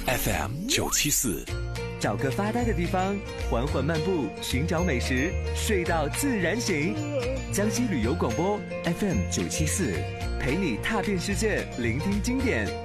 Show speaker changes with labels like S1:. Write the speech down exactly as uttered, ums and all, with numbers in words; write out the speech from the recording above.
S1: F M 九七四，
S2: 找个发呆的地方，缓缓漫步，寻找美食，睡到自然醒。江西旅游广播 F M 九七四，陪你踏遍世界，聆听经典，